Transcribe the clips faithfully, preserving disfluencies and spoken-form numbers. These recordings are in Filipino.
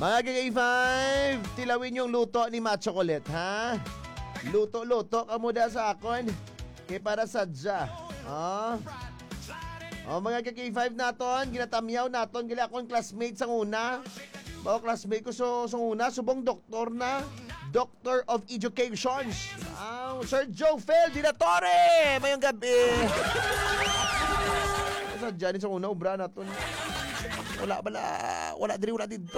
Mga K five, tilawin yung luto ni Ma Chocolate, ha? Luto-luto ka muna sa akon. Kaya para sadya. Oh. Oh, mga K five naton, ginatamyaw naton, gila akong classmate sa una. Bao classmate ko so, sa una, subong doktor na. Doctor of Education. Wow, Sir Joe Fel Dinatore. Mayong gabi. Sadya ni sa una, ubra naton. Wala bala, wala diri wala dito.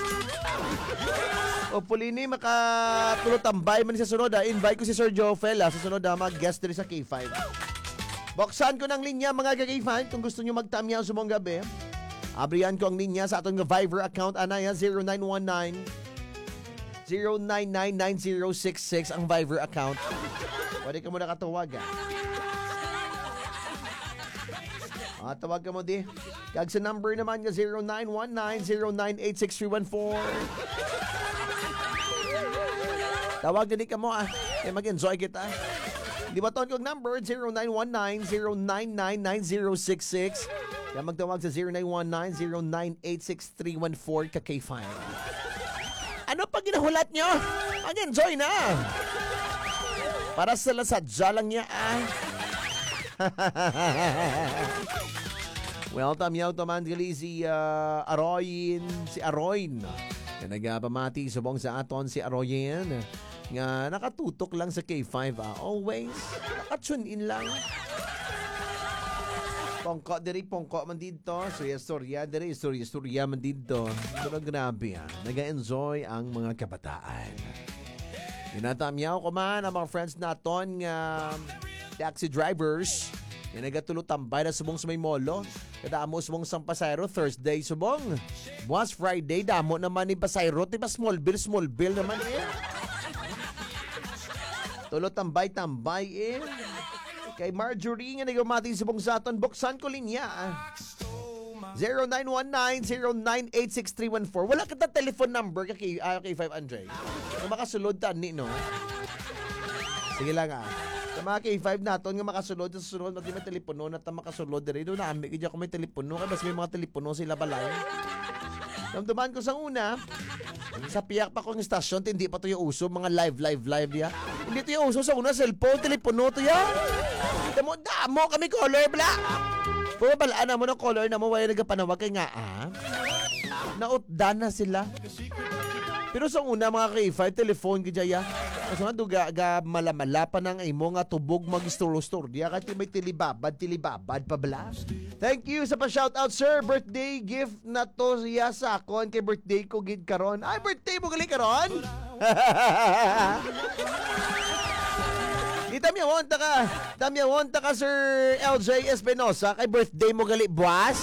O Pulini, makatulotambay man sa sunod. Ha? Invite ko si Sir Joe Fel sa sunod na mag-guest diri sa K five. Buksan ko ng linya mga K five kung gusto nyo magtamyaw sa mong gabi. Abrihan ko ang linya sa atong Viber account. Anaya zero nine one nine zero nine nine nine zero six six ang Viber account. Pwede ka muna katawag. Ha? Ah, tawag ka mo di. Kag sa number naman nga zero nine one nine zero nine eight six three one four. Tawag din ka mo ah. Eh mag-enjoy kita. Di ba taon kong number zero nine one nine zero nine nine nine zero six six. Kaya magtawag sa zero nine one nine zero nine eight six three one four ka K five. Ano pa ginahulat nyo? Mag-enjoy na. Para sa lasadya lang niya ah. Well, tamyaw taman gali si uh, Aroyin, si Aroyin. Na nagpamati subong sa aton si Aroyin. Nga nakatutok lang sa K five ah. Always, nakatune in lang. Pongko diri, pongko man dito. Surya-surya diri, surya-surya man dito. Pero grabe ah, nag-enjoy ang mga kabataan. Ginatamyaw ko man ang mga friends naton nga taxi drivers. Yan nagatulot tambay na subong sa may molo. Kadamo subong sa pasayro Thursday subong. Buwas Friday damo naman ni pasayro. Diba small bill, small bill naman eh. Tulot tambay, tambay eh. Kay Marjorie nga nagamating subong sa aton. Buksan ko linya. zero nine one nine zero nine eight six three one four. Wala kita telephone number kay uh, K five Andre. Kung makasulod tani no. Sige lang ah. Sa mga K five naton nga makasulod sa sunod mati may telepono na ta makasulod diri do na ami kaya ko may telepono kay bas may mga telepono sila balay. Damdaman ko sa una sa piyak pa kong istasyon hindi pa to yung uso mga live live live ya. Hindi to yung uso sa una cellphone telepono to ya. Damo damo kami color bla. Puro balaan na mo ng color na mo wala nagapanawag kay nga ah. Nautdan na sila. Pero sa una mga K five telephone kaya kasi nga duga ga malamala pa ng imo nga tubog mag-istorostor diya kahit may tilibabad tilibabad pa bala. Thank you sa pa-shoutout sir. Birthday gift na to siya sa akon kay birthday ko gid karon. Ay birthday mo gali karon. Di tamyawon ta ka. Tamyawon ta ka sir L J Espinosa kay birthday mo gali buwas.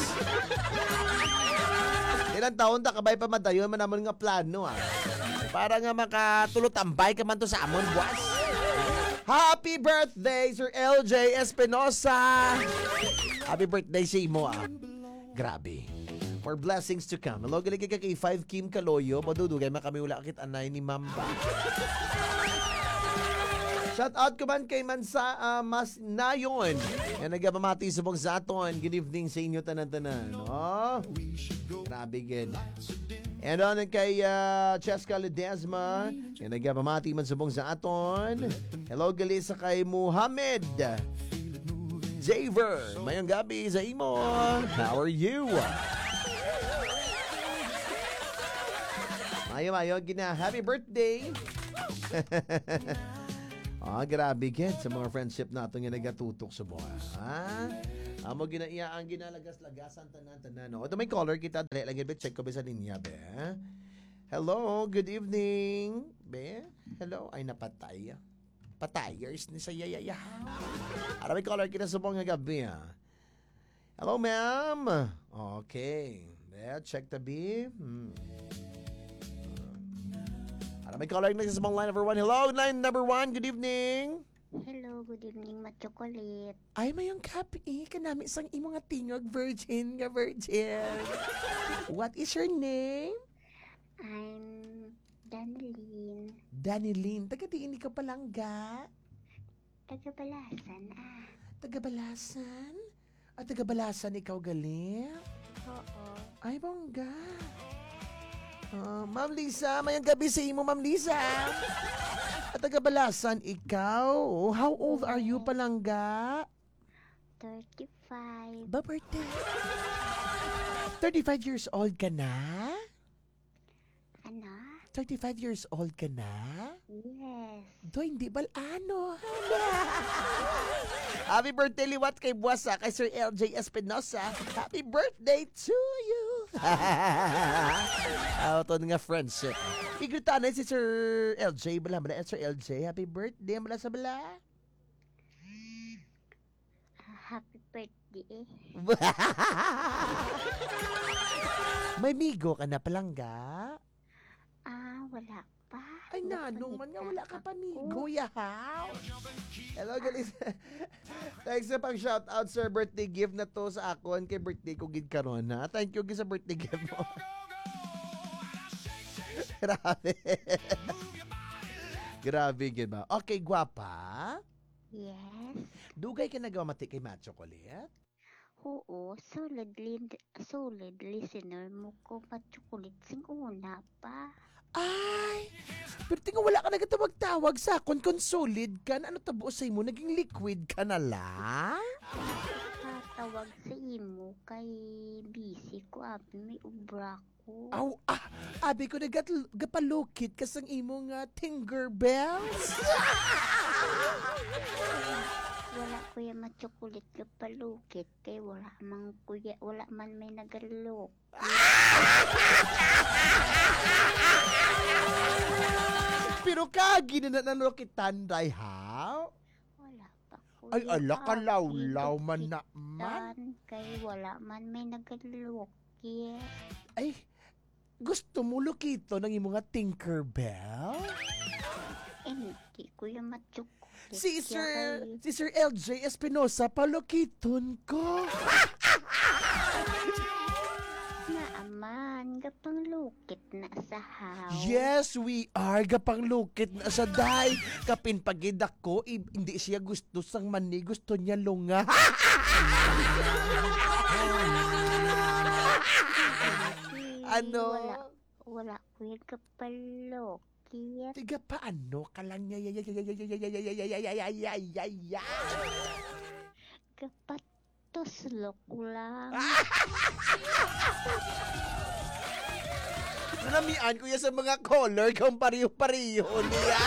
Ilang taon ta kabay pa madayon man namon nga plano ah. Para nga makatulotambay ka man to sa amon, buwas. Happy birthday, Sir L J Espinosa! Happy birthday sa imo, ah. Grabe. More blessings to come. Hello, galing ka kay five Kim Kaloyo. Madudugay makami wala kit anay ni Mamba. Shout out ko man kay Mansa uh, Mas Nayon. Yan nagpamati sa bong zaton. Good evening sa inyo tanan-tanan. Oh, grabe good. And on kay uh, Cheska Ledesma. Yan nagpamati man sa bong zaton. Hello gali sa kay Muhammad Javer. Mayang gabi sa imo. How are you? Mayo mayo gina. Happy birthday. Ah, grabe kid sa mga friendship nato nga nagatutok sa buwan. Ha? Amo ginaiya ang ginalagas-lagasan tanan-tanan. O, ito may caller kita. Dali lang bit check ko ba sa linya, be. Hello, good evening. Be, hello. Ay, napatay. Patayers ni sa yayaya. Ara may caller kita sa buong gabi, ha. Hello, ma'am. Okay. Be, check the B. Hmm. Para may caller na sa line number one. Hello, line number one. Good evening. Hello, good evening, Ma-chocolate. Ay, mayong kapi. Kanami isang imo nga tingog. Virgin nga virgin. What is your name? I'm Danilyn. Danilyn. Taga-diin ka palangga. Taga-Balasan, ah. Taga-Balasan? At taga-Balasan ikaw galing? Oo. Ay, bongga. Ah, Ma'am Lisa, mayang gabi sa imo, Ma'am Lisa. At tagabalasan, ikaw. How old are you, palangga? thirty-five. Ba birthday? thirty-five years old ka na? Ano? thirty-five years old ka na? Yes. Do, hindi bal ano? Happy birthday, liwat kay Buwasa, kay Sir L J Espinosa. Happy birthday to you. Auto nga friendship. Iglutanay si Sir L J. Bala, bala, Sir L J. Happy birthday, bala sa bala. Happy birthday. May migo ka na, palangga? Ah, wala pa. Ay, nanong man nga, wala ka pa migo, yahaw. Hello, guys. Thanks sa pang shoutout, sir. Birthday gift na to sa akon kay birthday ko gid karon ha. Thank you gid sa birthday gift mo. Grabe. Grabe gid ba? Okay, gwapa. Yes. Dugay ka nagawamati kay Matt Chocolate? Oo, solid, lin- solid listener mo ko pa chocolate sing una pa. Ay! Pero tingnan wala ka nagatawag-tawag sa akon kung solid ka. Ano tabo sa mo? Naging liquid ka na lang? Katawag sa imo kay busy ko abi may ubra ko. Aw, ah! Abi ko nagapalukit kasang imong uh, Tinker Bells. Wala kuya ma-chocolate ka palukit kay wala man kuya wala man may nagalok. Pero kagi na nanrokitan, day ha? Wala pa kuya. Ay, ala ka Abi, law-law man na man. lukitan, kay wala man may nagalok. Yes. Ay, gusto mo lukito ng imong nga Tinker Bell? Hindi kuya ma-chocolate. Si kaya Sir, kay- si Sir L J Espinosa, palukiton ko. Naaman, gapang lukit na sa house. Yes, we are. Gapang lukit na sa day. Kapin pagid ako, i- hindi siya gusto sang mani, gusto niya lunga. Ano? Wala, wala kuya kapalok. Yes. Tiga paano ka lang ya ya ya ya ya ya ya ya ya ya ya ya ya ya. Kapatuslok lang. Namian ko ya sa mga color kung pariho-pariho niya.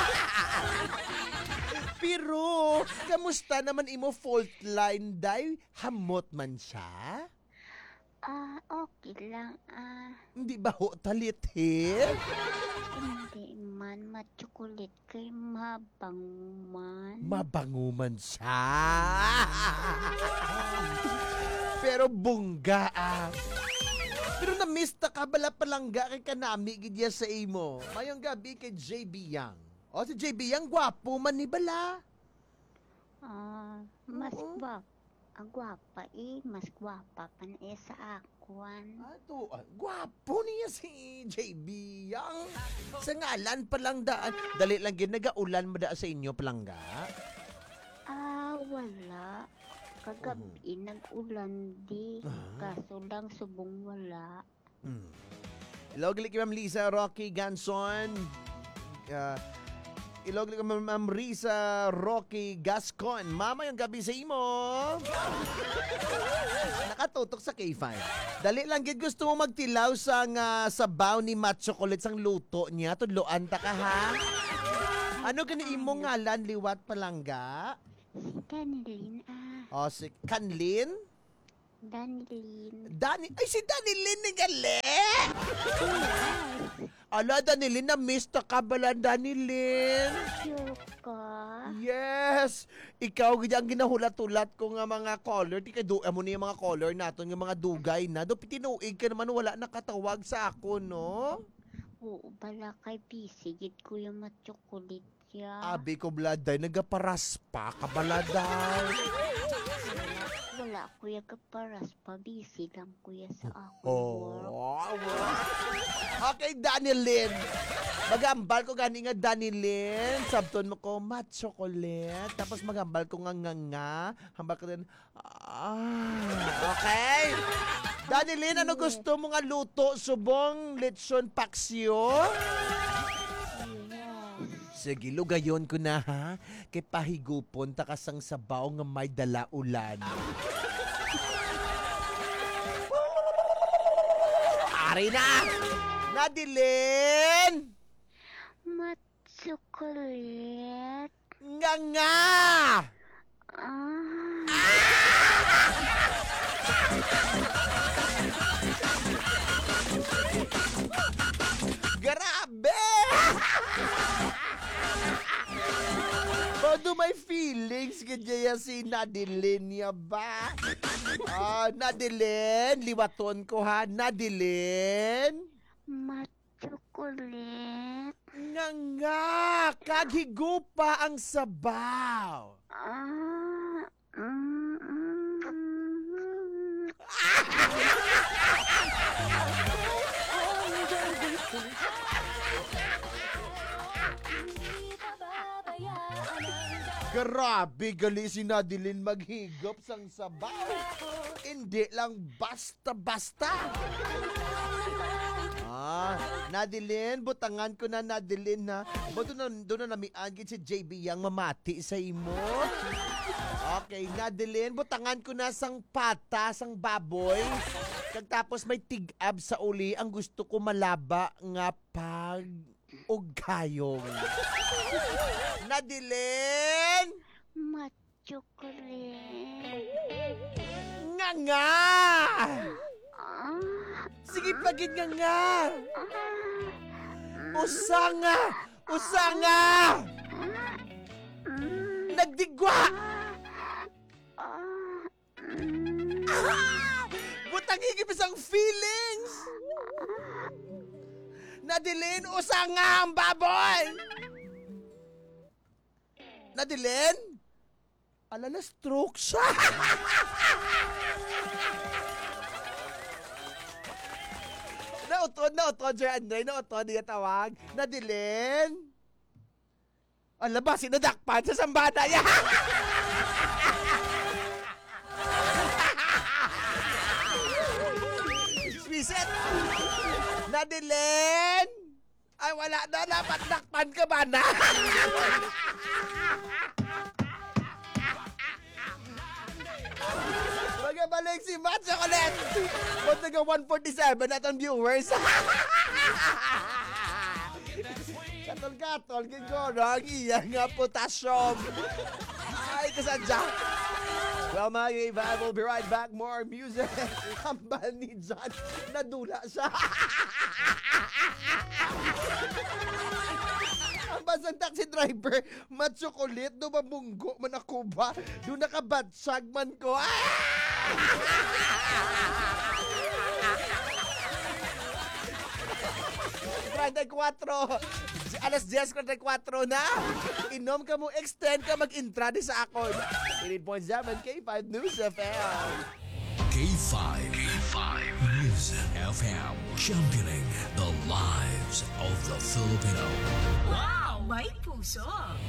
Pero, kamusta naman imo fault line, day? Hamot man siya? Ah, okay lang. Ah, Hindi ba ho talit, eh? hindi man ma-chocolate kay mabang man. Mabango man siya. Pero bungga ah. Pero na-miss ta ka bala palangga kay kanami gidya sa imo. Mayong gabi kay J B Yang. O si J B Yang gwapo man ni bala. Ah, mas Oo. gwap. Ang gwapa eh, mas gwapa pa na eh sa akwan. Ato, ah, gwapo niya si J B Yang. Sa ngalan palang daan. Dali lang gid nagaulan mo da sa inyo palangga. Ah, wala. Kagabi nag-ulan di. Ah. Kaso lang subong wala. Hmm. Hello, gali kay Ma'am Lisa Rocky Ganson. Uh, Hello, gali kay Ma'am Risa Rocky Gascon. Mama, yung gabi sa imo. Nakatutok sa K five. Dali lang gid gusto mo magtilaw sa nga sabaw ni Matt Chocolate sang luto niya. Tudloan ta ka ha. Ano gani imo ngalan liwat palangga? Si Danilin ah. O si Kanlin? Danilin. Dani, ay si Danilin ni gali. Ala, Danilin, na-miss ta ka bala, Danilin. Sure ka? Yes! Ikaw, gid ang ginahulat-ulat ko nga mga color. Di ka doon mo niya mga color naton, nga mga dugay na. Do, tinuig ka naman, wala nakatawag sa ako, no? Oo, bala kay busy. Gid ko yung ma-chocolate ya. Abi ko, bladay, nagaparas pa, kabaladay. Wala kuya kaparas pa. Busy lang kuya sa ako work. Oh, okay, Danilin. Magambal ko gani nga Danilin. Sabton mo ko, Matt Chocolate. Tapos magambal ko nga nga nga. Hambal ko din, ah, okay? Danilin, ano gusto mo nga luto? Subong, lechon, paksyo? Sige, lugayon ko na ha. Kay pahigupon, takasang sabaw nga may dalaulan. Ari na! Nadilin! Matsukulit. Nga nga! Ah. Grabe! Pado may feelings kanya si Nadilin niya ba? Ah, Nadilin, liwaton ko ha. Nadilin? Matsukulit. Nga nga, kaghigupa ang sabaw. Ah. Mm, mm. Grabe, gali si Nadilin maghigop sang sabaw. Hindi lang basta-basta. Ah, Nadilin, butangan ko na Nadilin ha. Ba doon na, doon na namian si J B yang mamati sa imo? Okay, Nadilin, butangan ko na sang pata, sang baboy. Kagtapos may tig-ab sa uli, ang gusto ko malaba nga pag ugayong. Nadilin! Matsukulit. Nga nga! Ah. Sige, pagin nga nga! Ah. Usanga! Usanga! Mm. Nagdigwa! Ah. Mm. Butang higip isang feelings! Nadilin, usanga ang baboy! Nadilin? Ala na stroke siya! Nautod, nautod, Sir Andre, nautod, niya tawag. Nadilin? Ala ba, sinadakpan sa sambada niya? Swisit! Nadilin! Ay, wala na, dapat dakpan ka ba na? Magabalik si Matt Chocolate! Ba't naga one forty-seven na itong viewers? Katol-katol, gigoro, ang iya nga potassium. Ay, kasadya. Well, mga iba, we'll be right back. More music. Kambal ni John. Nadula siya. Ang basang taxi driver, matsukulit, do mabunggo man ako ba? Do nakabatsag man ko. thirty-four. Alas ten thirty-four na. Inom ka mo, extend ka, mag-intra di sa akon. eighty point seven K five News F M. K five. K five News F M. Championing the lives of the Filipino. Wow! May puso!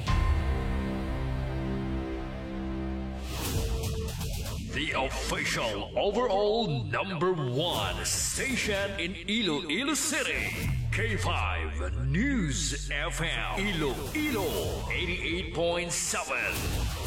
The official overall number one station in Iloilo City. K five News F M. Iloilo eighty-eight point seven.